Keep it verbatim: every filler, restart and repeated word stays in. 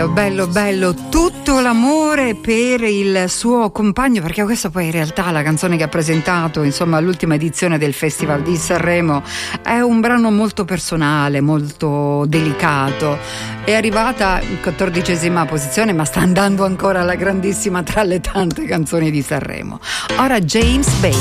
Bello, bello, tutto l'amore per il suo compagno, perché questa poi in realtà la canzone che ha presentato, insomma, all'ultima edizione del Festival di Sanremo è un brano molto personale, molto delicato. È arrivata in quattordicesima posizione, ma sta andando ancora alla grandissima tra le tante canzoni di Sanremo. Ora James Bay.